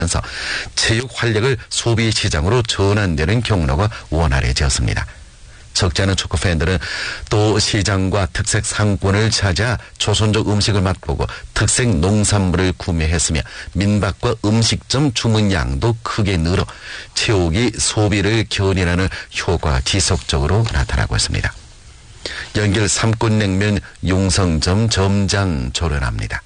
면서 체육 활력을 소비 시장으로 전환되는 경로가 원활해졌습니다. 적지 않은 축구 팬들은 또 시장과 특색 상권을 찾아 조선족 음식을 맛보고 특색 농산물을 구매했으며 민박과 음식점 주문량도 크게 늘어 체육이 소비를 견인하는 효과가 지속적으로 나타나고 있습니다. 연길 삼꾼냉면 용성점 점장 조련합니다.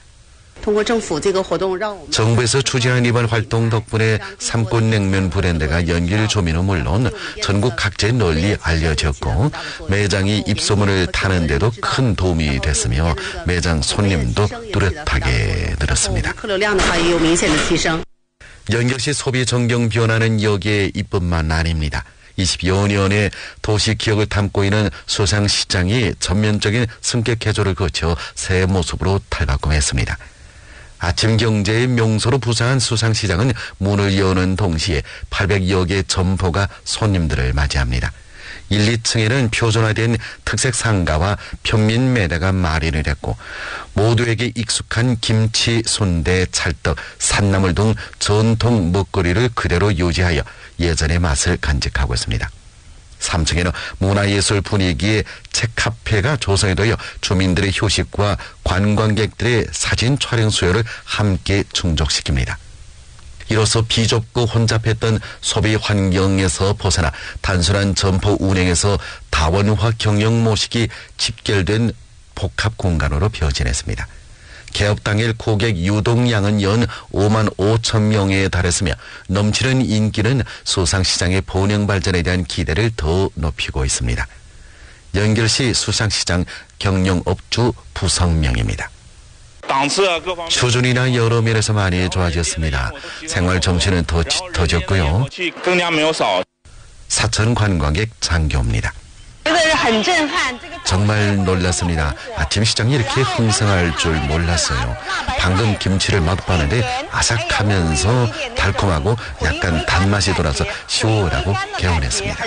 정부에서 추진한 이번 활동 덕분에 삼꾼냉면 브랜드가 연길 조민은 물론 전국 각지에 널리 알려졌고 매장이 입소문을 타는데도 큰 도움이 됐으며 매장 손님도 뚜렷하게 늘었습니다. 연결시 소비 전경 변화는 여기에 이뿐만 아닙니다. 20여 년의 도시 기억을 담고 있는 수상시장이 전면적인 승격 개조를 거쳐 새 모습으로 탈바꿈했습니다. 아침 경제의 명소로 부상한 수상시장은 문을 여는 동시에 800여 개의 점포가 손님들을 맞이합니다. 1, 2층에는 표준화된 특색 상가와 평민 매대가 마련을 했고 모두에게 익숙한 김치, 순대, 찰떡, 산나물 등 전통 먹거리를 그대로 유지하여 예전의 맛을 간직하고 있습니다. 3층에는 문화예술 분위기의 책카페가 조성되어 주민들의 휴식과 관광객들의 사진 촬영 수요를 함께 충족시킵니다. 이로써 비좁고 혼잡했던 소비 환경에서 벗어나 단순한 점포 운행에서 다원화 경영 모식이 집결된 복합 공간으로 변진했습니다. 개업 당일 고객 유동량은 연 5만 5천 명에 달했으며 넘치는 인기는 수상시장의 번영 발전에 대한 기대를 더 높이고 있습니다. 연결시 수상시장 경영업주 부성명입니다. 수준이나 여러 면에서 많이 좋아졌습니다. 생활 정신은 더 짙어졌고요. 사천 관광객 장교입니다. 정말 놀랐습니다. 아침 시장이 이렇게 흥성할 줄 몰랐어요. 방금 김치를 맛봤는데 아삭하면서 달콤하고 약간 단맛이 돌아서 시원하고 개운했습니다.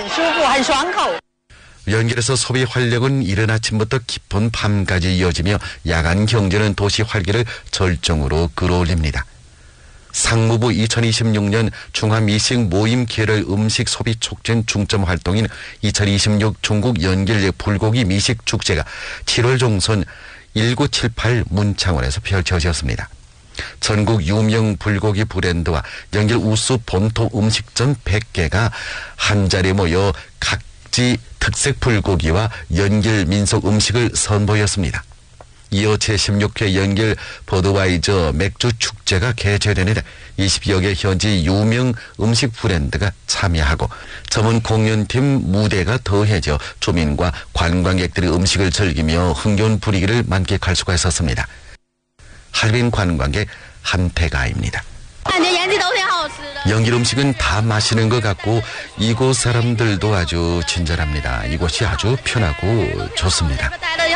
연결해서 소비 활력은 이른 아침부터 깊은 밤까지 이어지며 야간 경제는 도시 활기를 절정으로 끌어올립니다. 상무부 2026년 중화미식 모임 계열 음식 소비 촉진 중점 활동인 2026 중국 연길 불고기 미식 축제가 7월 중순 1978 문창원에서 펼쳐졌습니다. 전국 유명 불고기 브랜드와 연길 우수 본토 음식점 100개가 한자리에 모여 각지 특색 불고기와 연길 민속 음식을 선보였습니다. 이어 제16회 연길 버드와이저 맥주 축제가 개최되는데 20여 개 현지 유명 음식 브랜드가 참여하고 전문 공연팀 무대가 더해져 주민과 관광객들이 음식을 즐기며 흥겨운 분위기를 만끽할 수가 있었습니다. 할빈 관광객 한태가입니다. 연길 음식은 다 맛있는 것 같고 이곳 사람들도 아주 친절합니다. 이곳이 아주 편하고 좋습니다.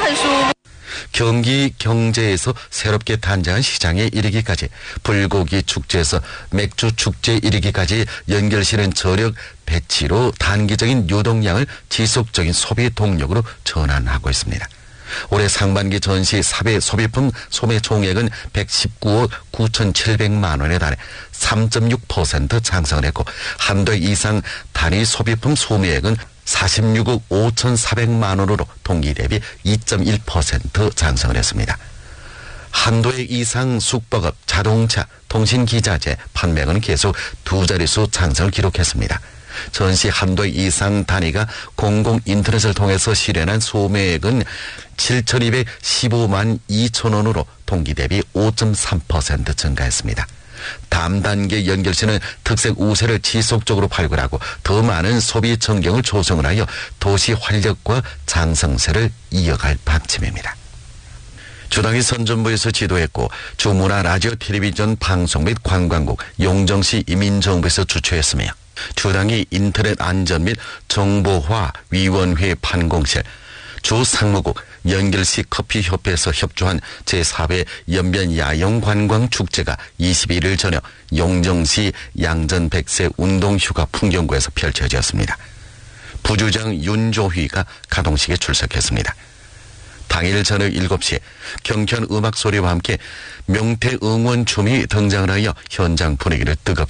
경기 경제에서 새롭게 탄생한 시장에 이르기까지 불고기 축제에서 맥주 축제에 이르기까지 연결시는 저력 배치로 단기적인 유동량을 지속적인 소비 동력으로 전환하고 있습니다. 올해 상반기 전시 사배 소비품 소매 총액은 119억 9,700만 원에 달해 3.6% 상승을 했고 한도 이상 단위 소비품 소매액은 46억 5,400만 원으로 동기 대비 2.1% 상승을 했습니다. 한도액 이상 숙박업, 자동차, 통신기자재 판매額은 계속 두 자릿수 상승을 기록했습니다. 전시 한도액 이상 단위가 공공인터넷을 통해서 실현한 소매액은 7,215만 2천 원으로 동기 대비 5.3% 증가했습니다. 다음 단계 연결시는 특색 우세를 지속적으로 발굴하고 더 많은 소비 전경을 조성을 하여 도시 활력과 장성세를 이어갈 방침입니다. 주당이 선전부에서 지도했고 주문화 라디오 텔레비전 방송 및 관광국 용정시 이민정부에서 주최했으며 주당이 인터넷 안전 및 정보화 위원회 판공실 주상무국 연결시 커피협회에서 협조한 제4회 연변 야영관광축제가 21일 저녁 용정시 양전 100세 운동휴가 풍경구에서 펼쳐졌습니다. 부주장 윤조휘가 가동식에 출석했습니다. 당일 저녁 7시 경쾌한 음악 소리와 함께 명태 응원춤이 등장을 하여 현장 분위기를 뜨겁게